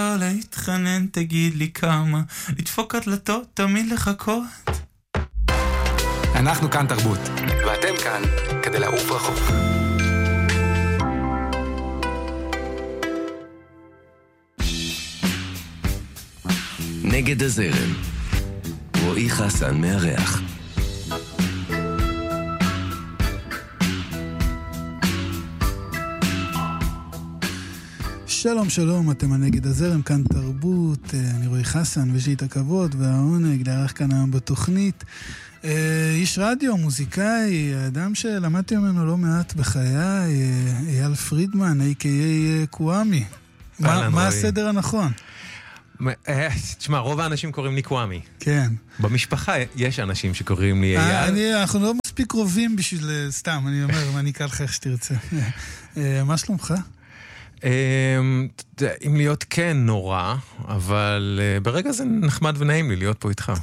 להתחנן, תגיד לי כמה, לדפוק הדלתות, תמיד לחכות. אנחנו כאן תרבות, ואתם כאן כדי לעוף רחוק. נגד הזרם, רועי חסן מארח. שלום שלום, אתם הנגד הזרם, כאן תרבות, אני רועי חסן ויש לי את הכבוד והעונג לארח כאן היום בתוכנית. איש רדיו, מוזיקאי, האדם שלמדתי ממנו לא מעט בחיי, אייל פרידמן, a.k.a. קוואמי. מה הסדר הנכון? תשמע, רוב האנשים קוראים לי קוואמי. כן. במשפחה יש אנשים שקוראים לי אייל. אנחנו לא מספיק קרובים בשביל סתם, אני אומר, אני אקרא לך איך שתרצה. מה שלומך? אם להיות כן נורא, אבל ברגע זה נחמד ונעים לי להיות פה איתך.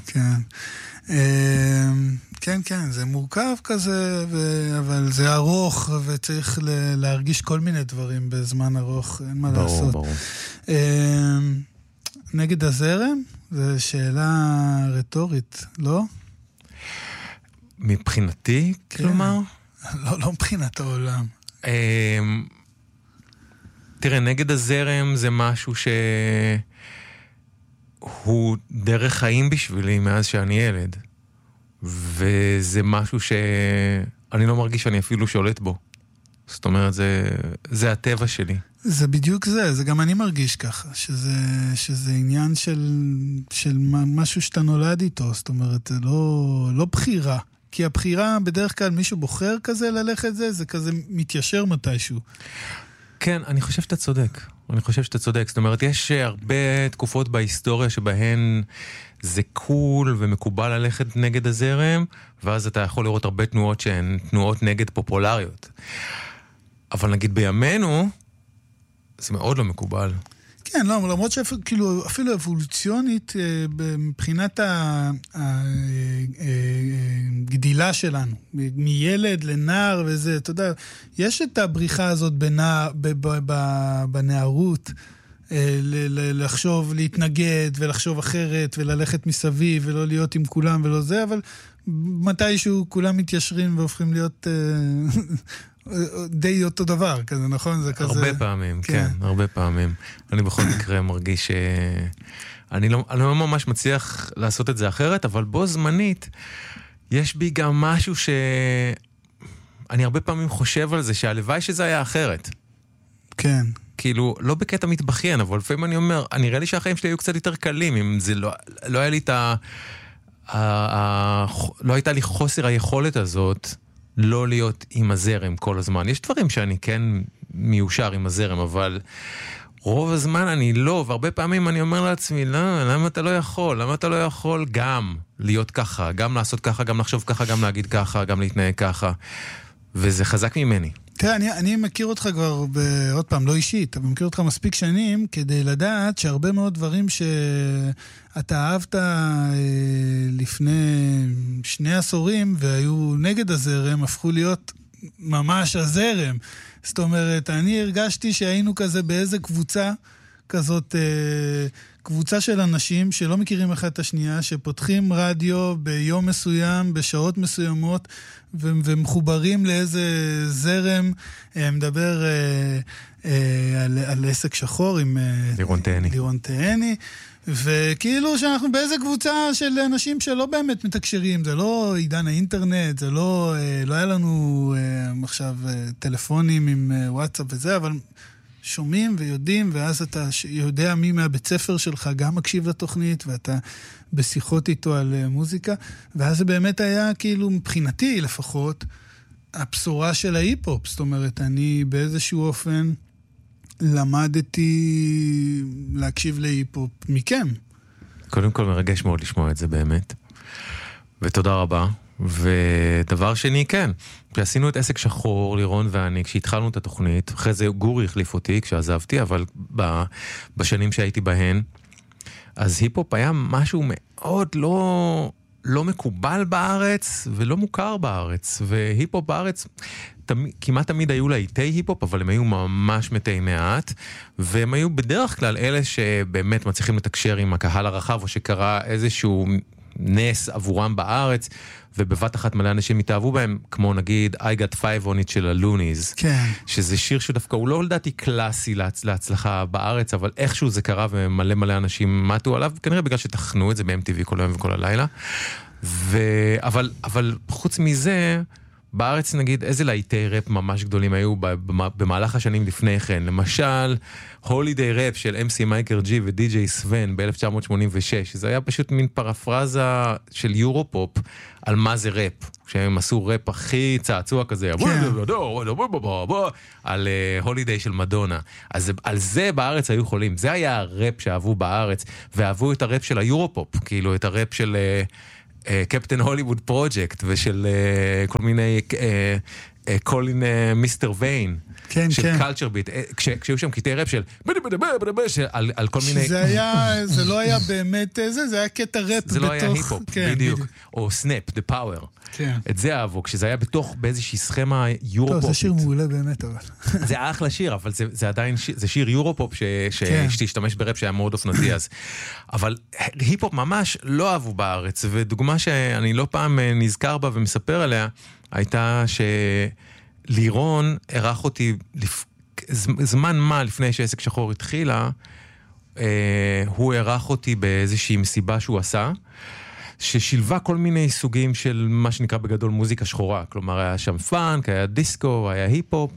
כן, זה מורכב כזה, אבל זה ארוך וצריך להרגיש כל מיני דברים בזמן ארוך, אין מה לעשות. ברור. נגד הזרם? זו שאלה רטורית, לא? מבחינתי, כלומר? לא מבחינת העולם. תראה, נגד הזרם זה משהו שהוא דרך חיים בשבילי מאז שאני ילד. וזה משהו שאני לא מרגיש שאני אפילו שולט בו. זאת אומרת, זה הטבע שלי. זה בדיוק זה גם אני מרגיש ככה, שזה עניין של משהו שאתה נולד איתו, זאת אומרת, זה לא בחירה. כי הבחירה, בדרך כלל מישהו בוחר כזה ללכת זה כזה מתיישר מתישהו. כן, אני חושב שאתה צודק. זאת אומרת, יש הרבה תקופות בהיסטוריה שבהן זה קול ומקובל ללכת נגד הזרם, ואז אתה יכול לראות הרבה תנועות שהן תנועות נגד פופולריות. אבל נגיד בימינו, זה מאוד לא מקובל. כן, לא, למרות שאפילו אבולוציונית, מבחינת הגדילה שלנו, מילד לנער וזה, אתה יודע, יש את הבריחה הזאת בנערות, לחשוב, להתנגד ולחשוב אחרת וללכת מסביב ולא להיות עם כולם ולא זה, אבל מתישהו כולם מתיישרים והופכים להיות די אותו דבר, כזה, נכון? זה כזה... הרבה פעמים, כן, הרבה פעמים. אני בכל מקרה מרגיש אני לא ממש מצליח לעשות את זה אחרת, אבל בו זמנית יש בי גם משהו אני הרבה פעמים חושב על זה, שהלוואי שזה היה אחרת. כן. כאילו, לא בקטע מתבכיין, אבל לפעמים אני אומר, נראה לי שהחיים שלי היו קצת יותר קלים, אם זה לא היה לי לא הייתה לי חוסר היכולת הזאת לא להיות עם הזרם כל הזמן. יש דברים שאני כן מיושר עם הזרם, אבל רוב הזמן אני לא, והרבה פעמים אני אומר לעצמי, לא, למה אתה לא יכול? למה אתה לא יכול גם להיות ככה, גם לעשות ככה, גם לחשוב ככה, גם להגיד ככה, גם להתנהג ככה, וזה חזק ממני. תראה, אני מכיר אותך כבר, עוד פעם, לא אישית, אבל מכיר אותך מספיק שנים, כדי לדעת שהרבה מאוד דברים שאתה אהבת לפני 2 עשורים, והיו נגד הזרם, הפכו להיות ממש הזרם. זאת אומרת, אני הרגשתי שהיינו כזה באיזה קבוצה, כזאת קבוצה של אנשים שלא מכירים אחד את השנייה, שפותחים רדיו ביום מסוים, בשעות מסוימות, ומחוברים לאיזה זרם, מדבר על עסק שחור עם לירון תהני, וכאילו שאנחנו באיזה קבוצה של אנשים שלא באמת מתקשרים, זה לא עידן האינטרנט, זה לא היה לנו עכשיו טלפונים עם וואטסאפ וזה, אבל שומעים ויודעים, ואז אתה יודע מי מהבית ספר שלך גם מקשיב לתוכנית, ואתה בשיחות איתו על מוזיקה, ואז זה באמת היה כאילו מבחינתי לפחות, הבשורה של ההיפ-הופ. זאת אומרת, אני באיזשהו אופן למדתי להקשיב להיפ-הופ מכם. קודם כל מרגש מאוד לשמוע את זה באמת, ותודה רבה. ודבר שני, כן, כשעשינו את עסק שחור, לירון ואני, כשהתחלנו את התוכנית, אחרי זה גורי החליף אותי כשעזבתי, אבל בשנים שהייתי בהן, אז היפ-הופ היה משהו מאוד לא מקובל בארץ ולא מוכר בארץ, והיפ-הופ בארץ כמעט תמיד היו להיטי היפ-הופ, אבל הם היו ממש מתי מעט, והם היו בדרך כלל אלה שבאמת מצליחים לתקשר עם הקהל הרחב, או שקרה איזשהו נס עבורם בארץ, ובבת אחת מלא אנשים התאהבו בהם, כמו נגיד I Got Five on It של הלוניז, כן. שזה שיר שדווקא הוא לא לדעתי קלאסי להצלחה בארץ, אבל איכשהו זה קרה ומלא מלא אנשים מתו עליו, כנראה בגלל שתכנו את זה ב-MTV כל היום וכל הלילה. אבל חוץ מזה, בארץ נגיד איזה להיטי ראפ ממש גדולים היו במהלך השנים לפני כן. למשל, הולידיי ראפ של MC מייקל ג'י ודי.ג'יי סוון ב-1986. זה היה פשוט מין פרפרזה של יורופופ על מה זה ראפ. כשהם עשו ראפ הכי צעצוע כזה, על הולידיי של מדונה. אז על זה בארץ היו חולים. זה היה הראפ שאהבו בארץ, ואהבו את הראפ של היורופופ, כאילו את הראפ של קפטן הוליווד פרוג'קט, ושל כל מיני קולין מיסטר ויין, של קלצ'ר ביט, כשהיו שם קטעי ראפ של על כל מיני... זה לא היה באמת זה היה קטע ראפ בתוך... זה לא היה היפ-הופ, בדיוק. או סנאפ, The Power. את זה אהבו, כשזה היה בתוך באיזושהי סכמה יורופופית. טוב, זה שיר מעולה באמת, אבל... זה אחלה שיר, אבל זה עדיין, זה שיר יורופופ שתשתמש בראפ שהיה מאוד אופנתי אז. אבל היפ-הופ ממש לא אהבו בארץ, ודוגמה שאני לא פעם נזכר בה ומספר עליה, הייתה שלירון ערך אותי זמן מה לפני שעסק שחור התחילה, הוא ערך אותי באיזושהי מסיבה שהוא עשה, ששילבה כל מיני סוגים של מה שנקרא בגדול מוזיקה שחורה. כלומר, היה שם פאנק, היה דיסקו, היה היפ-הופ,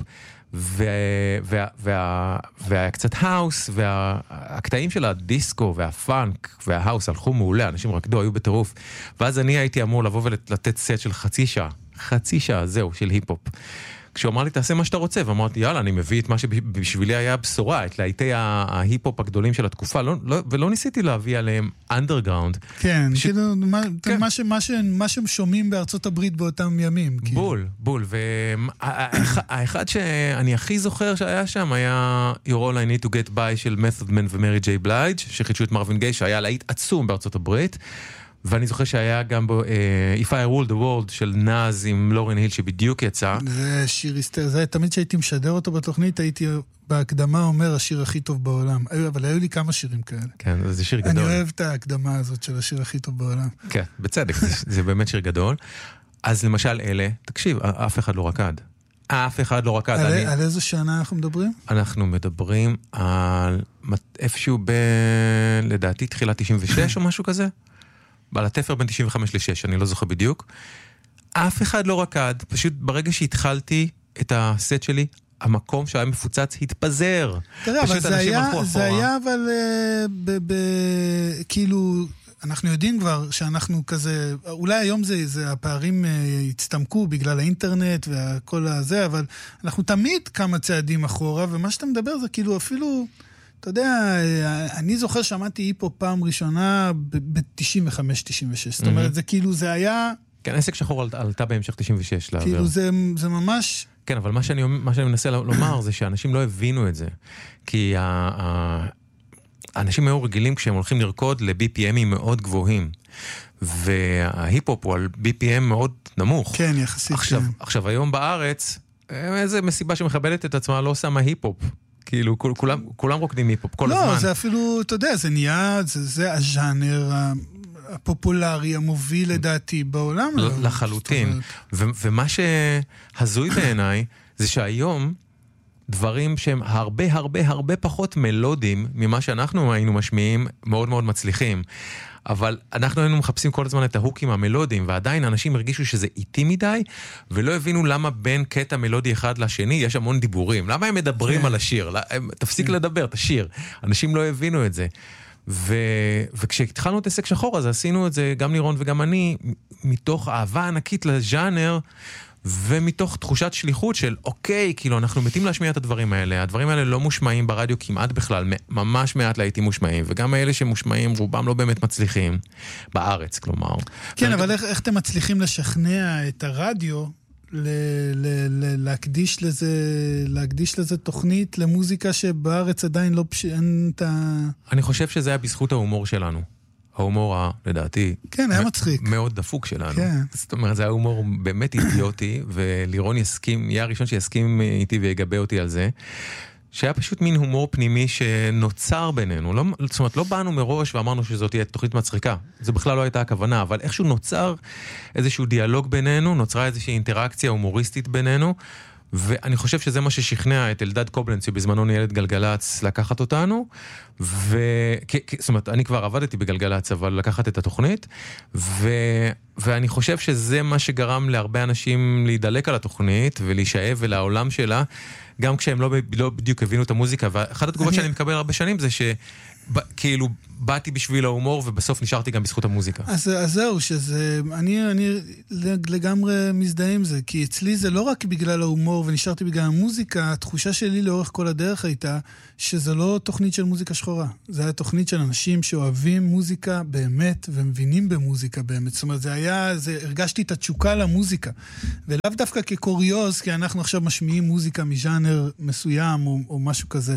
והיה קצת האוס, והקטעים של הדיסקו והפאנק וההאוס הלכו מעולה, אנשים רקדו, היו בטירוף. ואז אני הייתי אמור לבוא ולתת סט של חצי שעה, זהו, של היפ-הופ. כשהוא אמר לי, תעשה מה שאתה רוצה, ואמרתי, יאללה, אני מביא את מה שבשבילי היה בשורה, את להיטי ההיפ-הופ הגדולים של התקופה, ולא ניסיתי להביא עליהם אנדרגראונד. כן, כאילו, מה שהם שומעים בארצות הברית באותם ימים. בול, והאחד שאני הכי זוכר שהיה שם, היה You're All I Need to Get By של Method Man ומרי ג'יי בלייג' שחידשו את מרווין גיי, שהיה להיט עצום בארצות הברית, ואני זוכר שהיה גם בו If I Rule the World של נאז עם לורן היל שבדיוק יצא. זה שיר היסטרי, זה תמיד שהייתי משדר אותו בתוכנית, הייתי בהקדמה אומר השיר הכי טוב בעולם. אבל היו לי כמה שירים כאלה. כן, זה שיר גדול. אני אוהב את ההקדמה הזאת של השיר הכי טוב בעולם. כן, בצדק, זה באמת שיר גדול. אז למשל אלה, תקשיב, אף אחד לא רקד. אף אחד לא רקד. על איזו שנה אנחנו מדברים? אנחנו מדברים על איפשהו לדעתי תחילת 96 או משהו כזה. בעל התפר בין 95 ל-6, אני לא זוכר בדיוק. אף אחד לא רקד, פשוט ברגע שהתחלתי את הסט שלי, המקום שהיה מפוצץ התפזר. תראה, אבל זה היה, אבל כאילו, אנחנו יודעים כבר שאנחנו כזה, אולי היום זה הפערים הצטמקו בגלל האינטרנט והכל הזה, אבל אנחנו תמיד כמה צעדים אחורה, ומה שאתה מדבר זה כאילו אפילו... אתה יודע, אני זוכר שמעתי היפ-הופ פעם ראשונה ב-95-96. זאת אומרת, זה כאילו, זה היה... כן, עסק שחור עלתה בהמשך 96. כאילו, זה ממש... כן, אבל מה שאני מנסה לומר זה שאנשים לא הבינו את זה. כי האנשים היו רגילים כשהם הולכים לרקוד ל-BPMים מאוד גבוהים. וההיפ-הופ הוא על BPM מאוד נמוך. כן, יחסית. עכשיו, היום בארץ, איזה מסיבה שמכבדת את עצמה לא שמה היפ-הופ. כאילו, כולם רוקדים היפ-הופ כל הזמן. לא, זה אפילו, אתה יודע, זה נהיה, זה הז'אנר הפופולרי, המוביל לדעתי בעולם. לחלוטין. ומה שהזוי בעיניי, זה שהיום דברים שהם הרבה הרבה הרבה פחות מלודים ממה שאנחנו היינו משמיעים, מאוד מאוד מצליחים. אבל אנחנו היינו מחפשים כל הזמן את ההוקים המלודיים, ועדיין אנשים הרגישו שזה איטי מדי, ולא הבינו למה בין קטע מלודי אחד לשני יש המון דיבורים. למה הם מדברים על השיר? תפסיק לדבר, תשיר. אנשים לא הבינו את זה. וכשהתחלנו את עסק שחור, אז עשינו את זה, גם לירון וגם אני, מתוך אהבה ענקית לז'אנר, ומתוך תחושת שליחות של אוקיי, כאילו אנחנו מתים להשמיע את הדברים האלה, הדברים האלה לא מושמעים ברדיו כמעט בכלל, ממש מעט להיטים מושמעים, וגם האלה שמושמעים רובם לא באמת מצליחים, בארץ כלומר. כן, אבל איך אתם מצליחים לשכנע את הרדיו, להקדיש לזה תוכנית למוזיקה שבארץ עדיין לא אין את ה... אני חושב שזה היה בזכות ההומור שלנו. ההומור, לדעתי, כן, היה מצחיק. מאוד דפוק שלנו. כן. זאת אומרת, זה היה הומור באמת אידיוטי, ולירון יהיה הראשון שיסכים איתי ויגבה אותי על זה, שהיה פשוט מין הומור פנימי שנוצר בינינו. זאת אומרת, לא באנו מראש ואמרנו שזאת תהיה תוכנית מצחיקה. זה בכלל לא הייתה הכוונה, אבל איכשהו נוצר איזשהו דיאלוג בינינו, נוצרה איזושהי אינטראקציה הומוריסטית בינינו, ואני חושב שזה מה ששכנע את אלדד קובלנץ, שבזמנו ניהל גלגלץ לקחת אותנו, זאת אומרת, אני כבר עבדתי בגלגלץ, אבל לקחת את התוכנית, ואני חושב שזה מה שגרם להרבה אנשים להידלק על התוכנית, ולהישאב ולעולם שלה, גם כשהם לא בדיוק הבינו את המוזיקה, ואחת התגובות שאני מקבל הרבה שנים זה שכאילו באתי בשביל ההומור ובסוף נשארתי גם בזכות המוזיקה. אז זהו, אני לגמרי מזדהה עם זה, כי אצלי זה לא רק בגלל ההומור ונשארתי בגלל המוזיקה, התחושה שלי לאורך כל הדרך הייתה שזה לא תוכנית של מוזיקה שחורה, זה היה תוכנית של אנשים שאוהבים מוזיקה באמת ומבינים במוזיקה באמת, זאת אומרת, הרגשתי את התשוקה למוזיקה, ולאו דווקא כקוריוז, כי אנחנו עכשיו משמיעים מוזיקה מז'אנר מסוים או משהו כזה,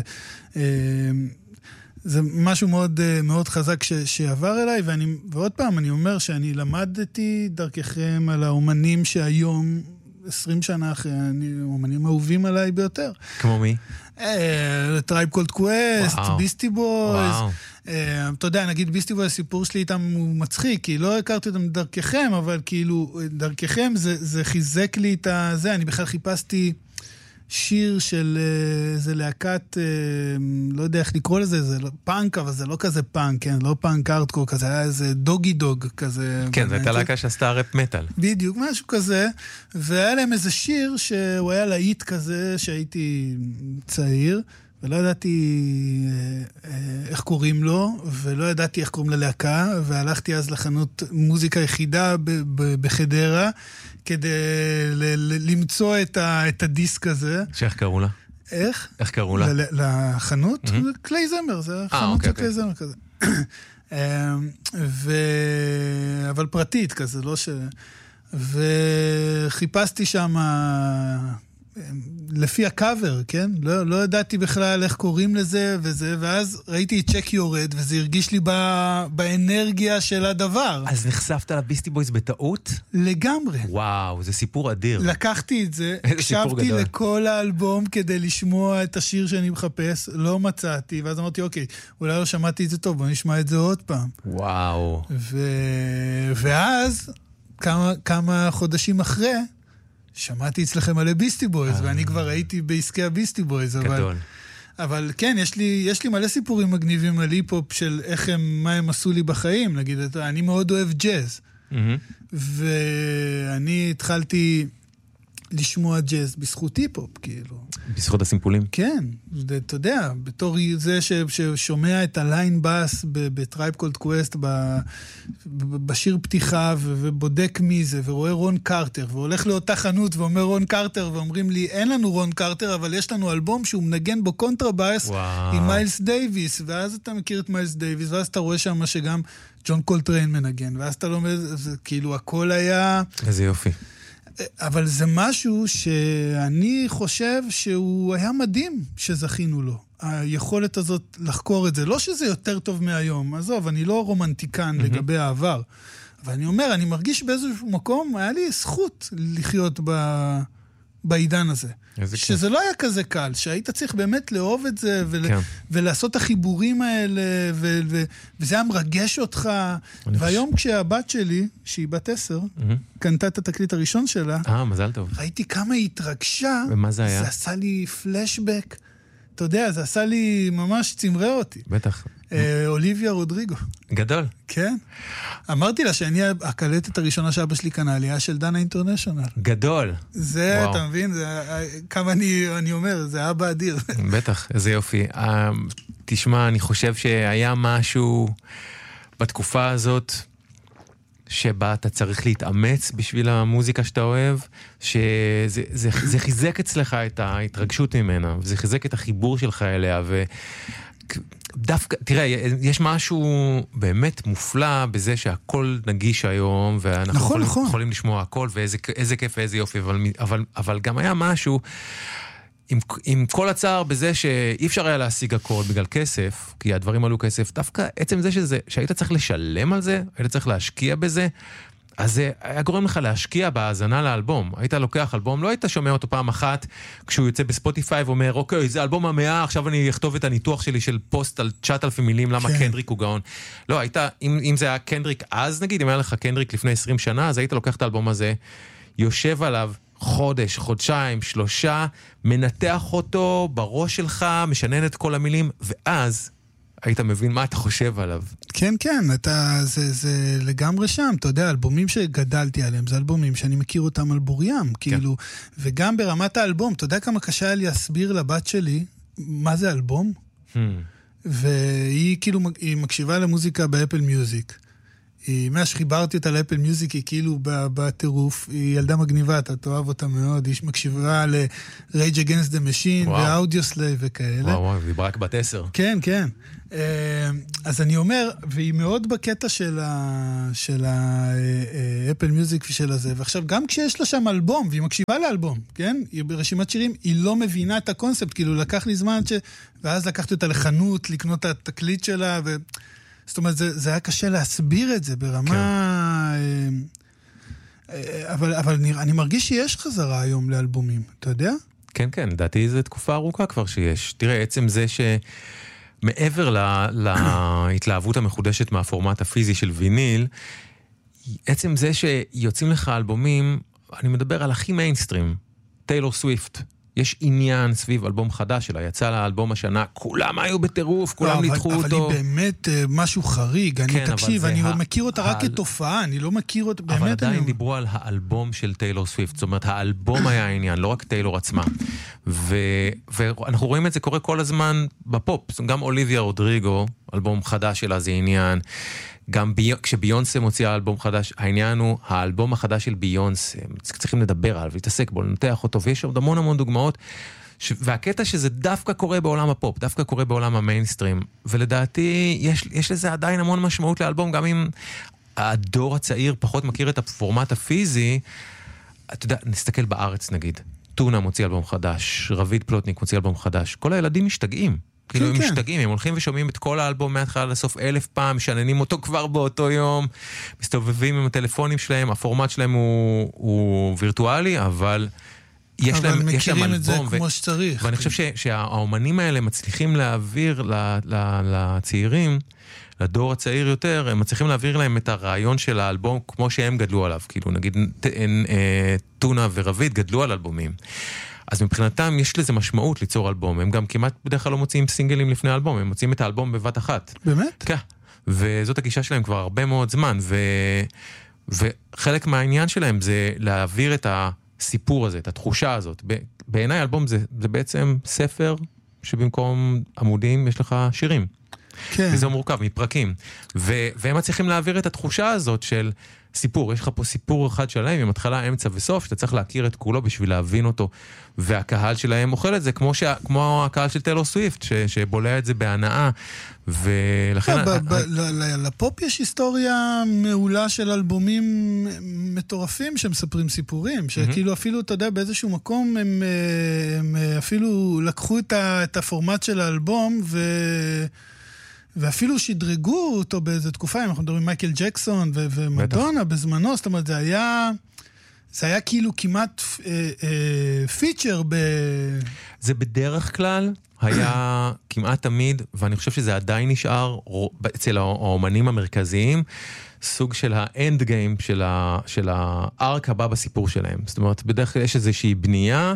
זה משהו מאוד, מאוד חזק שעבר אליי, ועוד פעם אני אומר שאני למדתי דרככם על האומנים שהיום, 20 שנה אחרי, אומנים אהובים עליי ביותר. כמו מי? טרייב קולד קווסט, ביסטי בויז. אתה יודע, נגיד ביסטי בויז, הסיפור שלי איתם הוא מצחיק, כי לא הכרתי אותם דרככם, אבל כאילו, דרככם זה חיזק לי את זה, אני בכלל חיפשתי שיר של איזה להקת, לא יודע איך לקרוא לזה, זה לא פאנק, אבל זה לא כזה פאנק, כן? לא פאנק ארטקור, כזה היה איזה דוגי דוג כזה. כן, זו הייתה להקה שעשתה ראפ מטל. בדיוק, משהו כזה, והיה להם איזה שיר שהוא היה להיט כזה, שהייתי צעיר, ולא ידעתי איך קוראים לו, ולא ידעתי איך קוראים ללהקה, והלכתי אז לחנות מוזיקה יחידה בחדרה, כדי למצוא את הדיסק הזה. שאיך קראו לה? איך? איך קראו לה? לחנות? כלי זמר, זה חנות של כלי זמר כזה. אבל פרטית כזה, לא ש... וחיפשתי שם לפי הקאבר, כן? לא ידעתי בכלל איך קוראים לזה וזה, ואז ראיתי את צ'ק יורד, וזה הרגיש לי באנרגיה של הדבר. אז נחשפת לביסטי בויז בטעות? לגמרי. וואו, זה סיפור אדיר. לקחתי את זה, הקשבתי לכל האלבום כדי לשמוע את השיר שאני מחפש, לא מצאתי, ואז אמרתי, אוקיי, אולי לא שמעתי את זה טוב, בוא נשמע את זה עוד פעם. וואו. ואז, כמה חודשים אחרי, שמעתי אצלכם על ביסטי בויז, ואני כבר הייתי בעסקי הביסטי בויז. גדול. אבל כן, יש לי מלא סיפורים מגניבים על היפ-הופ של מה הם עשו לי בחיים. נגיד, אני מאוד אוהב ג'אז. ואני התחלתי לשמוע ג'אז בזכות היפ-הופ, כאילו. בזכות הסימפולים? כן, אתה יודע, בתור זה ששומע את הליין בס בטרייב קולד קווסט, בשיר פתיחה, ובודק מי זה, ורואה רון קרטר, והולך לאותה חנות ואומר רון קרטר, ואומרים לי, אין לנו רון קרטר, אבל יש לנו אלבום שהוא מנגן בו קונטרבאס עם מיילס דייביס, ואז אתה מכיר את מיילס דייביס, ואז אתה רואה שם שגם ג'ון קולטריין מנגן, ואז אתה לומד, כאילו הכל היה... איזה יופי. אבל זה משהו שאני חושב שהוא היה מדהים שזכינו לו. היכולת הזאת לחקור את זה. לא שזה יותר טוב מהיום. עזוב, אני לא רומנטיקן לגבי העבר. אבל אני אומר, אני מרגיש באיזשהו מקום, היה לי זכות לחיות בעידן הזה. שזה לא היה כזה קל, שהיית צריך באמת לאהוב את זה, ולעשות את החיבורים האלה, וזה היה מרגש אותך. והיום כשהבת שלי, שהיא בת 10, קנתה את התקליט הראשון שלה, מזל טוב. ראיתי כמה היא התרגשה, ומה זה היה? זה עשה לי פלשבק, אתה יודע, זה עשה לי ממש צמרא אותי. בטח. אוליביה רודריגו. גדול. כן. אמרתי לה שאני הקלטת הראשונה שאבא שלי קנה לי, היה של דנה אינטרנשיונל. גדול. זה, אתה מבין, כמה אני אומר, זה אבא אדיר. בטח, איזה יופי. תשמע, אני חושב שהיה משהו בתקופה הזאת, שבה אתה צריך להתאמץ בשביל המוזיקה שאתה אוהב, שזה חיזק אצלך את ההתרגשות ממנה, וזה חיזק את החיבור שלך אליה, דווקא, תראה, יש משהו באמת מופלא בזה שהכל נגיש היום, ואנחנו יכולים לשמוע הכל, ואיזה כיף ואיזה יופי, אבל גם היה משהו עם כל הצער בזה שאי אפשר היה להשיג הכל בגלל כסף, כי הדברים עלו כסף, דווקא עצם זה שהיית צריך לשלם על זה, היית צריך להשקיע בזה, אז זה היה גורם לך להשקיע בהאזנה לאלבום. היית לוקח אלבום, לא היית שומע אותו פעם אחת, כשהוא יוצא בספוטיפיי ואומר, אוקיי, זה אלבום המאה, עכשיו אני אכתוב את הניתוח שלי של פוסט על 9,000 מילים, למה קנדריק הוא גאון. לא, היית, אם זה היה קנדריק אז נגיד, אם היה לך קנדריק לפני 20 שנה, אז היית לוקח את האלבום הזה, יושב עליו חודש, חודשיים, 3, מנתח אותו בראש שלך, משנן את כל המילים, ואז היית מבין מה אתה חושב עליו. כן, כן, זה לגמרי שם. אתה יודע, אלבומים שגדלתי עליהם, זה אלבומים שאני מכיר אותם על בוריים, כאילו, וגם ברמת האלבום, אתה יודע כמה קשה היה לי להסביר לבת שלי, מה זה אלבום? והיא כאילו, היא מקשיבה למוזיקה באפל מיוזיק. מה שחיברתי אותה לאפל מיוזיק היא כאילו בטירוף, היא ילדה מגניבה, אתה תאהב אותה מאוד, היא מקשיבה ל-Rage Against the Machine ו-Audioslave וכאלה. וואו, היא רק בת 10. כן, כן. אז אני אומר, והיא מאוד בקטע של האפל מיוזיק ושל הזה, ועכשיו גם כשיש לה שם אלבום, והיא מקשיבה לאלבום, כן? היא ברשימת שירים, היא לא מבינה את הקונספט, כאילו לקח לי זמן ואז לקחתי אותה לחנות, לקנות את התקליט שלה זאת אומרת, זה היה קשה להסביר את זה ברמה... אבל אני מרגיש שיש חזרה היום לאלבומים, אתה יודע? כן, כן, לדעתי זו תקופה ארוכה כבר שיש. תראה, עצם זה שמעבר להתלהבות המחודשת מהפורמט הפיזי של ויניל, עצם זה שיוצאים לך אלבומים, אני מדבר על הכי מיינסטרים, טיילור סוויפט. יש עניין סביב אלבום חדש שלה, יצא לאלבום השנה, כולם היו בטירוף, כולם ניתחו אותו. אבל היא באמת משהו חריג, אני תקשיב, אני מכיר אותה רק כתופעה, אני לא מכיר אותה, באמת. אבל עדיין דיברו על האלבום של טיילור סוויפט, זאת אומרת, האלבום היה העניין, לא רק טיילור עצמה. ואנחנו רואים את זה קורה כל הזמן בפופ, גם אוליביה רודריגו, אלבום חדש שלה זה עניין, גם כשביונסה מוציאה אלבום חדש, העניין הוא האלבום החדש של ביונסה, צריכים לדבר עליו, להתעסק בו, לנתח אותו, ויש עוד המון דוגמאות, והקטע שזה דווקא קורה בעולם הפופ, דווקא קורה בעולם המיינסטרים, ולדעתי יש לזה עדיין המון משמעות לאלבום, גם אם הדור הצעיר פחות מכיר את הפורמט הפיזי, אתה יודע, נסתכל בארץ נגיד, טונה מוציא אלבום חדש, רביד פלוטניק מוציא אלבום חדש, כל הילדים משתגעים. כאילו הם משתגעים, הם הולכים ושומעים את כל האלבום מהתחלה לסוף 1000 פעם, משננים אותו כבר באותו יום, מסתובבים עם הטלפונים שלהם, הפורמט שלהם הוא וירטואלי, אבל יש להם אלבום. אבל מכירים את זה כמו שצריך. ואני חושב שהאומנים האלה מצליחים להעביר לצעירים, לדור הצעיר יותר, הם מצליחים להעביר להם את הרעיון של האלבום כמו שהם גדלו עליו, כאילו נגיד טונה ורביד גדלו על אלבומים. אז מבחינתם יש לזה משמעות ליצור אלבום, הם גם כמעט בדרך כלל לא מוצאים סינגלים לפני האלבום, הם מוצאים את האלבום בבת אחת. באמת? כן, וזאת הגישה שלהם כבר הרבה מאוד זמן, וחלק מהעניין שלהם זה להעביר את הסיפור הזה, את התחושה הזאת. בעיניי האלבום זה בעצם ספר שבמקום עמודים יש לך שירים. כן. וזה מורכב מפרקים. והם מצליחים להעביר את התחושה הזאת של סיפור. יש לך פה סיפור אחד שלהם עם התחלה, אמצע וסוף, שאתה צריך להכיר את כולו בשביל להבין אותו. והקהל שלהם אוכל את זה, כמו הקהל של טיילור סוויפט, שבולע את זה בהנאה. ולכן... לפופ יש היסטוריה מעולה של אלבומים מטורפים שמספרים סיפורים, שכאילו אפילו, אתה יודע, באיזשהו מקום הם אפילו לקחו את הפורמט של האלבום ואפילו שדרגו אותו באיזו תקופה, אנחנו מדברים מייקל ג'קסון ומדונה בזמנו, זאת אומרת, זה היה כאילו כמעט פיצ'ר זה בדרך כלל היה כמעט תמיד, ואני חושב שזה עדיין נשאר אצל האומנים המרכזיים, סוג של האנד גיים של הארק הבא בסיפור שלהם. זאת אומרת, בדרך כלל יש איזושהי בנייה,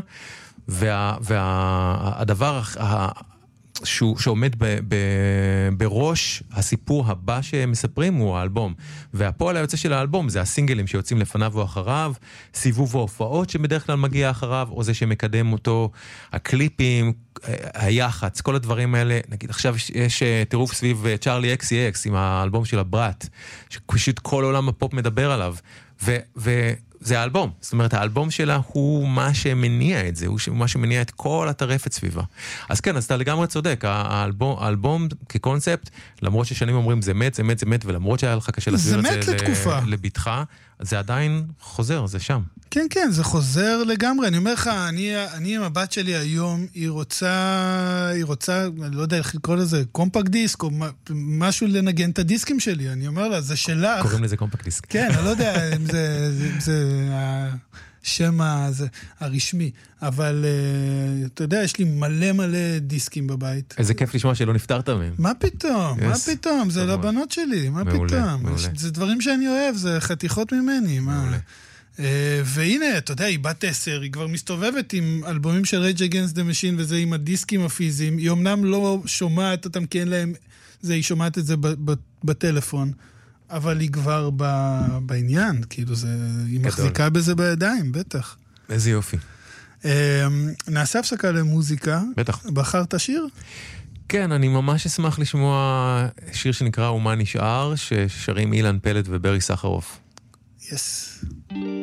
והדבר שעומד בראש הסיפור הבא שהם מספרים הוא האלבום. והפועל היוצא של האלבום זה הסינגלים שיוצאים לפניו או אחריו, סיבוב ההופעות שבדרך כלל מגיע אחריו, או זה שמקדם אותו, הקליפים, היחץ, כל הדברים האלה. נגיד עכשיו יש טירוף סביב צ'ארלי XCX עם האלבום של הבראט, שפשוט כל עולם הפופ מדבר עליו. זה האלבום, זאת אומרת, האלבום שלה הוא מה שמניע את זה, הוא מה שמניע את כל הטרפת סביבה. אז כן, אז אתה לגמרי צודק, האלבום כקונספט, למרות ששנים אומרים זה מת, ולמרות שהיה לך קשה להסביר את זה לביתך, זה עדיין חוזר, זה שם. כן, כן, זה חוזר לגמרי. אני אומר לך, אני עם הבת שלי היום, היא רוצה, אני לא יודע איך לקרוא לזה, קומפקט דיסק, או משהו לנגן את הדיסקים שלי. אני אומר לה, זה שלך. קוראים לזה קומפקט דיסק. כן, אני לא יודע אם זה השם הרשמי, אבל אתה יודע, יש לי מלא דיסקים בבית. איזה כיף לשמוע שלא נפטרת מהם. מה פתאום? זה לבנות שלי, מה פתאום? זה דברים שאני אוהב, זה חתיכות ממני, מה? והנה, אתה יודע, היא בת 10, היא כבר מסתובבת עם אלבומים של Rage Against the Machine, וזה עם הדיסקים הפיזיים, היא אמנם לא שומעת אותם, כי אין להם, היא שומעת את זה בטלפון, אבל היא כבר בעניין, כאילו היא מחזיקה בזה בידיים, בטח. איזה יופי. נעשה הפסקה למוזיקה. בטח. בחרת שיר? כן, אני ממש אשמח לשמוע שיר שנקרא ומה נשאר, ששרים אילן פלד וברי סחרוף. יס.